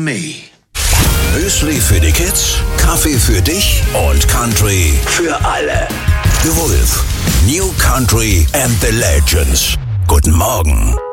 me. Müsli für die Kids, Kaffee für dich und Country für alle. The Wolf, New Country and the Legends. Guten Morgen.